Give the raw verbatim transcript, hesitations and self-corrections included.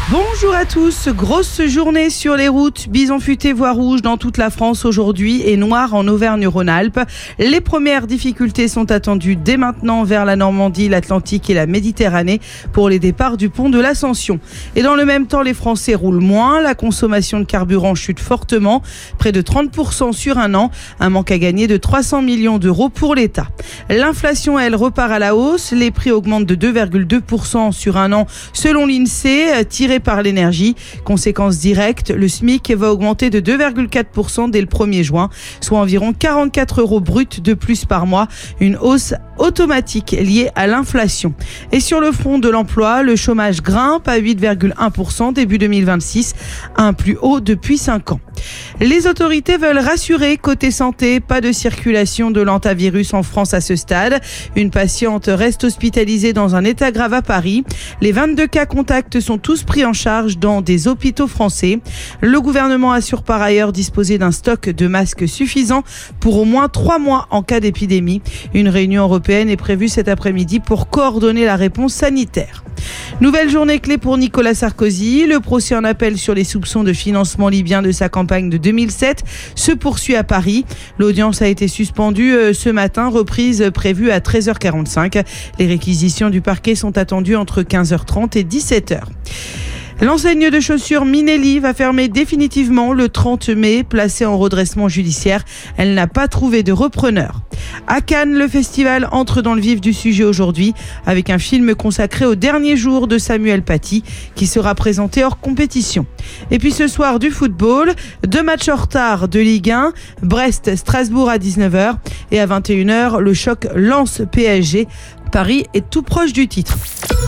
Bonjour à tous, grosse journée sur les routes, bison futé voie rouge dans toute la France aujourd'hui et noir en Auvergne-Rhône-Alpes. Les premières difficultés sont attendues dès maintenant vers la Normandie, l'Atlantique et la Méditerranée pour les départs du pont de l'Ascension. Et dans le même temps, les Français roulent moins, la consommation de carburant chute fortement, près de trente pour cent sur un an, un manque à gagner de trois cents millions d'euros pour l'État. L'inflation, elle, repart à la hausse, les prix augmentent de deux virgule deux pour cent sur un an selon l'INSEE, tiré par l'énergie. Conséquence directe, le SMIC va augmenter de deux virgule quatre pour cent dès le premier juin, soit environ quarante-quatre euros bruts de plus par mois, une hausse automatique liée à l'inflation. Et sur le front de l'emploi, le chômage grimpe à huit virgule un pour cent début deux mille vingt-six, un plus haut depuis cinq ans. Les autorités veulent rassurer côté santé, pas de circulation de l'hantavirus en France à ce stade. Une patiente reste hospitalisée dans un état grave à Paris. Les vingt-deux cas contacts sont tous pris en charge dans des hôpitaux français. Le gouvernement assure par ailleurs disposer d'un stock de masques suffisant pour au moins trois mois en cas d'épidémie. Une réunion européenne est prévue cet après-midi pour coordonner la réponse sanitaire. Nouvelle journée clé pour Nicolas Sarkozy. Le procès en appel sur les soupçons de financement libyen de sa campagne de deux mille sept se poursuit à Paris. L'audience a été suspendue ce matin, reprise prévue à treize heures quarante-cinq. Les réquisitions du parquet sont attendues entre quinze heures trente et dix-sept heures. L'enseigne de chaussures Minelli va fermer définitivement le trente mai, placée en redressement judiciaire. Elle n'a pas trouvé de repreneur. À Cannes, le festival entre dans le vif du sujet aujourd'hui avec un film consacré au dernier jour de Samuel Paty qui sera présenté hors compétition. Et puis ce soir du football, deux matchs en retard de Ligue un, Brest-Strasbourg à dix-neuf heures et à vingt et une heures, le choc Lens P S G. Paris est tout proche du titre.